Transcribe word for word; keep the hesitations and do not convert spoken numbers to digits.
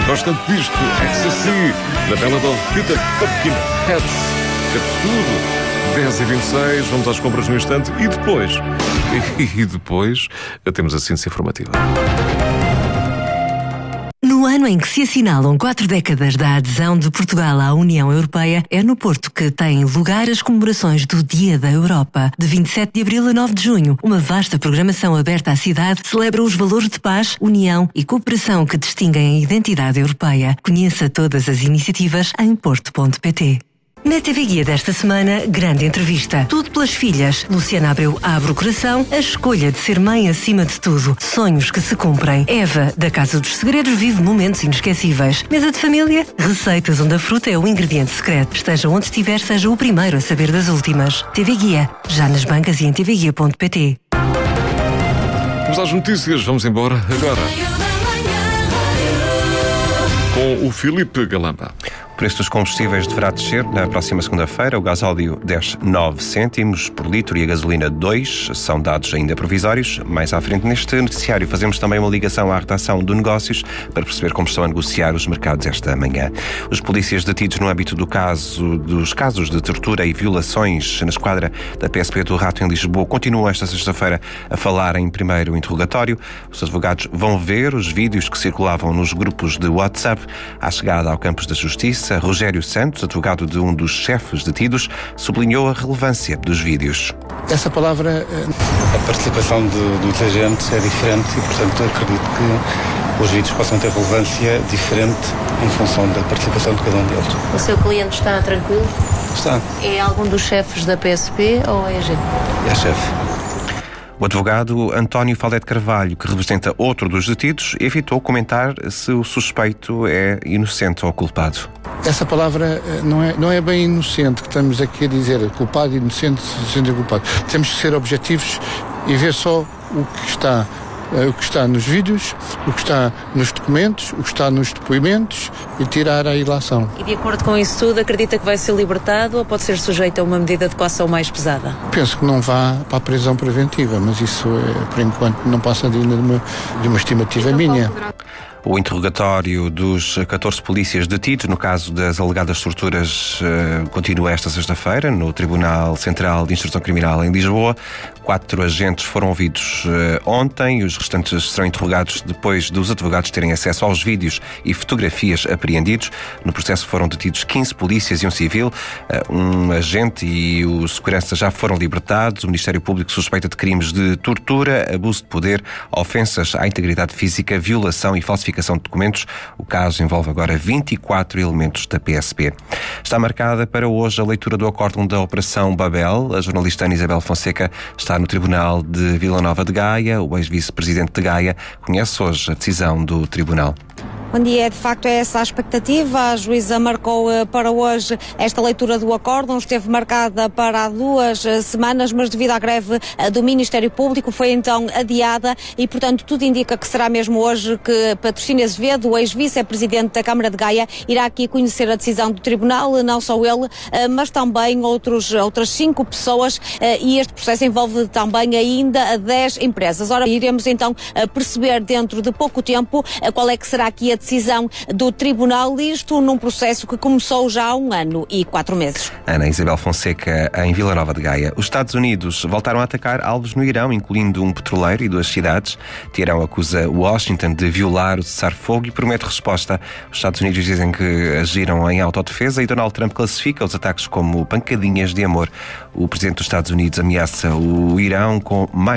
Gostam disto? Ecstasy, na bela de Peter Pumpkinhead. Absurdo. dez e vinte e seis, vamos às compras no instante e depois, e depois, temos a ciência informativa. No ano em que se assinalam quatro décadas da adesão de Portugal à União Europeia, é no Porto que têm lugar as comemorações do Dia da Europa. De vinte e sete de abril a nove de junho, uma vasta programação aberta à cidade celebra os valores de paz, união e cooperação que distinguem a identidade europeia. Conheça todas as iniciativas em porto ponto pt. Na T V Guia desta semana, grande entrevista. Tudo pelas filhas. Luciana Abreu abre o coração. A escolha de ser mãe acima de tudo. Sonhos que se cumprem. Eva, da Casa dos Segredos, vive momentos inesquecíveis. Mesa de família? Receitas onde a fruta é o ingrediente secreto. Esteja onde estiver, seja o primeiro a saber das últimas. T V Guia. Já nas bancas e em t v guia ponto pt. Vamos às notícias. Vamos embora agora. Com o Filipe Galamba. O preço dos combustíveis deverá descer na próxima segunda-feira. O gasóleo desce nove cêntimos por litro e a gasolina dois. São dados ainda provisórios. Mais à frente neste noticiário fazemos também uma ligação à redação do Negócios para perceber como estão a negociar os mercados esta manhã. Os polícias detidos no âmbito do caso, dos casos de tortura e violações na esquadra da P S P do Rato em Lisboa continuam esta sexta-feira a falar em primeiro interrogatório. Os advogados vão ver os vídeos que circulavam nos grupos de WhatsApp à chegada ao Campos da Justiça. Rogério Santos, advogado de um dos chefes detidos, sublinhou a relevância dos vídeos. Essa palavra... A participação de, dos agentes é diferente e, portanto, acredito que os vídeos possam ter relevância diferente em função da participação de cada um deles. O seu cliente está tranquilo? Está. É algum dos chefes da P S P ou é agente? É chefe. O advogado António Faldete Carvalho, que representa outro dos detidos, evitou comentar se o suspeito é inocente ou culpado. Essa palavra não é, não é bem inocente que estamos aqui a dizer, culpado, inocente, inocente e culpado. Temos que ser objetivos e ver só o que está, o que está nos vídeos, o que está nos documentos, o que está nos depoimentos e tirar a ilação. E de acordo com isso tudo, acredita que vai ser libertado ou pode ser sujeito a uma medida de coação mais pesada? Penso que não vá para a prisão preventiva, mas isso, é, por enquanto, não passa de uma, de uma estimativa minha. O interrogatório dos catorze polícias detidos no caso das alegadas torturas uh, continua esta sexta-feira no Tribunal Central de Instrução Criminal em Lisboa. Quatro agentes foram ouvidos uh, ontem. Os restantes serão interrogados depois dos advogados terem acesso aos vídeos e fotografias apreendidos. No processo foram detidos quinze polícias e um civil. Uh, um agente e o segurança já foram libertados. O Ministério Público suspeita de crimes de tortura, abuso de poder, ofensas à integridade física, violação e falsificação de documentos. O caso envolve agora vinte e quatro elementos da P S P. Está marcada para hoje a leitura do acórdão da Operação Babel. A jornalista Ana Isabel Fonseca está no Tribunal de Vila Nova de Gaia. O ex-vice-presidente de Gaia conhece hoje a decisão do Tribunal. Bom dia, de facto é essa a expectativa. A juíza marcou para hoje esta leitura do acórdão, esteve marcada para há duas semanas, mas devido à greve do Ministério Público foi então adiada e, portanto, tudo indica que será mesmo hoje que Patrocínio Azevedo, o ex-vice-presidente da Câmara de Gaia, irá aqui conhecer a decisão do Tribunal, não só ele, mas também outros, outras cinco pessoas, e este processo envolve também ainda dez empresas. Ora, iremos então perceber dentro de pouco tempo qual é que será aqui a decisão do Tribunal, isto num processo que começou já há um ano e quatro meses. Ana Isabel Fonseca, em Vila Nova de Gaia. Os Estados Unidos voltaram a atacar alvos no Irão, incluindo um petroleiro e duas cidades. Teherão acusa Washington de violar o cessar-fogo e promete resposta. Os Estados Unidos dizem que agiram em autodefesa e Donald Trump classifica os ataques como pancadinhas de amor. O presidente dos Estados Unidos ameaça o Irão com mais